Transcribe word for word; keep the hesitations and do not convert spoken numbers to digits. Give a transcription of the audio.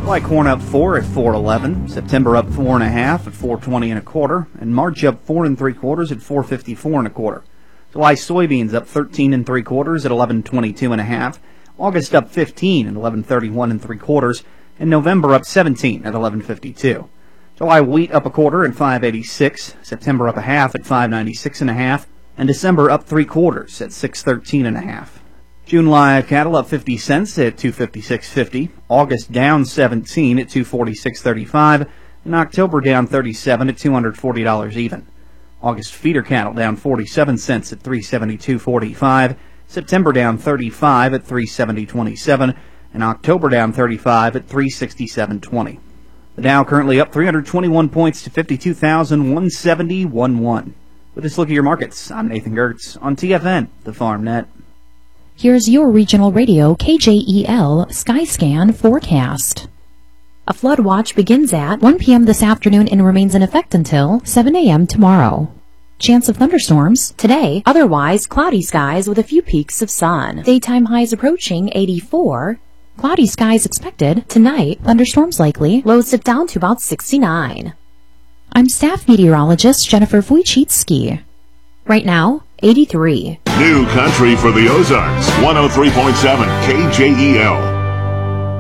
July corn up four at four eleven, September up four and a half at four twenty and a quarter, and March up four and three quarters at four fifty-four and a quarter. July soybeans up thirteen and three quarters at eleven twenty-two and a half, August up fifteen at eleven thirty-one and three quarters, and November up seventeen at eleven fifty-two. July wheat up a quarter at five eighty-six, September up a half at five ninety-six and a half, and December up three quarters at six thirteen and a half. June live cattle up fifty cents at two fifty-six fifty, August down seventeen at two forty-six thirty-five, and October down thirty-seven at two hundred forty dollars even. August feeder cattle down forty-seven cents at three seventy-two forty-five, September down thirty-five at three seventy twenty-seven, and October down thirty-five at three sixty-seven twenty. The Dow currently up three hundred twenty-one points to fifty-two thousand one hundred seventy point one one. With this look at your markets, I'm Nathan Gertz on T F N, the Farm Net. Here's your regional radio K J E L Skyscan forecast. A flood watch begins at one p.m. this afternoon and remains in effect until seven a.m. tomorrow. Chance of thunderstorms today, otherwise cloudy skies with a few peaks of sun. Daytime highs approaching eighty-four. Cloudy skies expected tonight, thunderstorms likely, lows dip down to about sixty-nine. I'm staff meteorologist Jennifer Wojcicki. Right now, eighty-three. New country for the Ozarks, one oh three point seven K J E L.